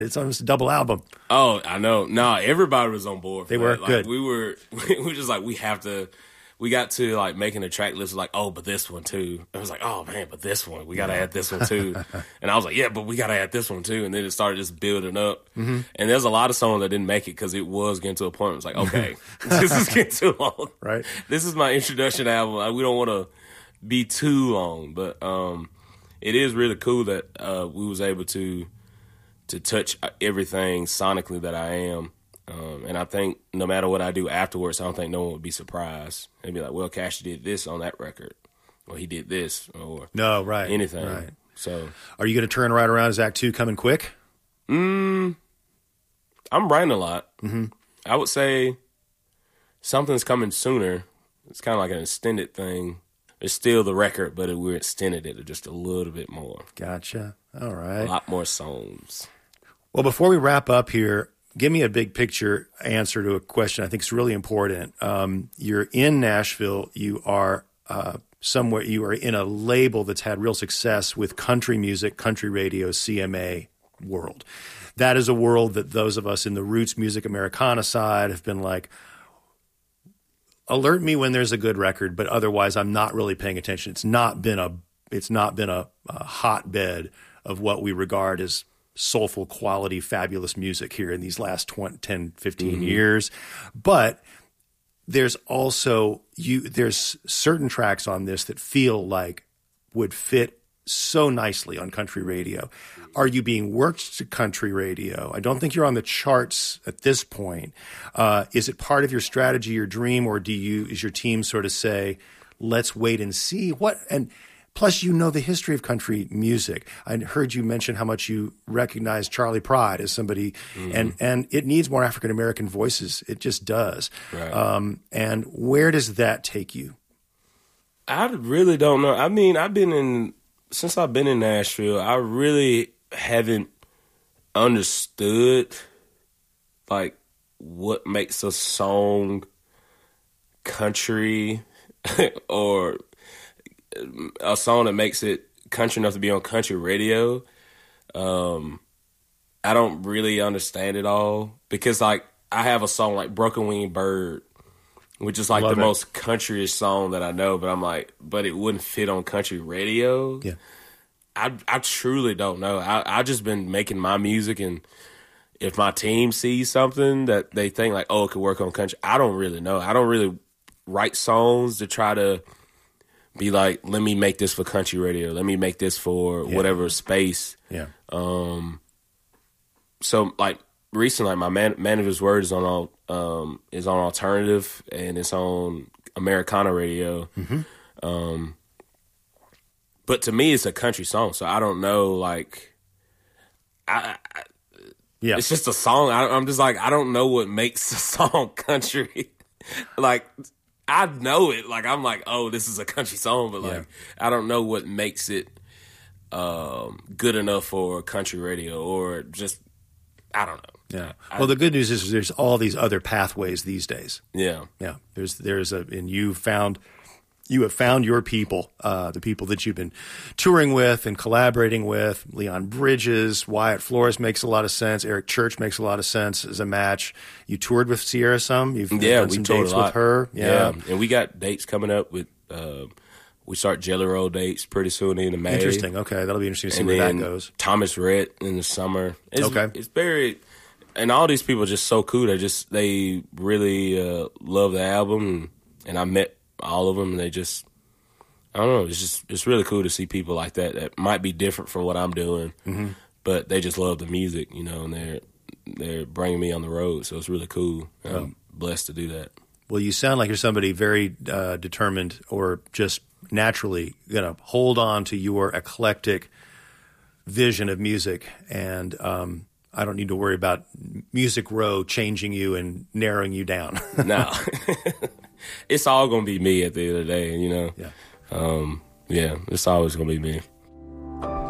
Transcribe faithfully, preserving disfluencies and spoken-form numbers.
It's almost a double album. Oh, I know. No, everybody was on board. For they that. were like, good. We were, we were just like, we have to. We got to like making a track list. Like, oh, but this one too. I was like, oh man, but this one, we gotta add this one too. And I was like, yeah, but we gotta add this one too. And then it started just building up. Mm-hmm. And there's a lot of songs that didn't make it because it was getting to a point where it's like, okay, this is getting too long. Right. This is my introduction album. Like, we don't want to be too long, but um, it is really cool that uh, we was able to to touch everything sonically that I am. Um, and I think no matter what I do afterwards, I don't think no one would be surprised. They'd be like, well, Cash did this on that record, or he did this, or no, right, anything. Right. So, are you going to turn right around? Is Act Two coming quick? Mm, I'm writing a lot. Mm-hmm. I would say something's coming sooner. It's kind of like an extended thing. It's still the record, but we're extended it just a little bit more. Gotcha. All right. A lot more songs. Well, before we wrap up here, give me a big picture answer to a question I think is really important. Um, you're in Nashville. You are uh, somewhere. You are in a label that's had real success with country music, country radio, C M A world. That is a world that those of us in the roots music Americana side have been like, alert me when there's a good record, but otherwise I'm not really paying attention. It's not been a it's not been a, a hotbed of what we regard as soulful, quality, fabulous music here in these last twenty, ten, fifteen mm-hmm. years. But there's also you there's certain tracks on this that feel like would fit so nicely on country radio. Are you being worked to country radio? I don't think you're on the charts at this point. Uh, is it part of your strategy, your dream, or do you is your team sort of say, let's wait and see what and plus, you know the history of country music. I heard you mention how much you recognize Charlie Pride as somebody, mm-hmm. and, and it needs more African-American voices. It just does. Right. Um, and where does that take you? I really don't know. I mean, I've been in, since I've been in Nashville, I really haven't understood, like, what makes a song country or a song that makes it country enough to be on country radio. Um, I don't really understand it all because, like, I have a song like Broken Winged Bird, which is like Love the it. most countryish song that I know, but I'm like, but it wouldn't fit on country radio. Yeah. I I truly don't know. I I just been making my music, and if my team sees something that they think like, oh, it could work on country, I don't really know. I don't really write songs to try to be like, let me make this for country radio. Let me make this for yeah. whatever space. Yeah. Um. So like recently, like my man, manager's word is on all um is on alternative and it's on Americana radio. Mm-hmm. Um. But to me, it's a country song, so I don't know. Like, I, I yeah, it's just a song. I, I'm just like, I don't know what makes a song country. Like, I know it. Like, I'm like, oh, this is a country song, but like, yeah. I don't know what makes it um, good enough for country radio, or just, I don't know. Yeah. I, well, the good news is there's all these other pathways these days. Yeah. Yeah. There's there's a and you found. You have found your people, uh, the people that you've been touring with and collaborating with. Leon Bridges, Wyatt Flores makes a lot of sense. Eric Church makes a lot of sense as a match. You toured with Sierra some. You've yeah, done we some toured dates a lot. with her. Yeah. yeah, and we got dates coming up with. Uh, we start Jelly Roll dates pretty soon in the May. Interesting. Okay, that'll be interesting to see and where then that goes. Thomas Rhett in the summer. It's, okay, it's very. And all these people are just so cool. They just they really uh, love the album, and I met all of them, and they just. I don't know. It's just it's really cool to see people like that that might be different from what I'm doing, mm-hmm. but they just love the music, you know, and they're they're bringing me on the road. So it's really cool. I'm oh. blessed to do that. Well, you sound like you're somebody very uh, determined, or just naturally going to hold on to your eclectic vision of music, and um, I don't need to worry about Music Row changing you and narrowing you down. No, it's all gonna be me at the end of the day, you know. Yeah. Um, yeah, it's always gonna be me.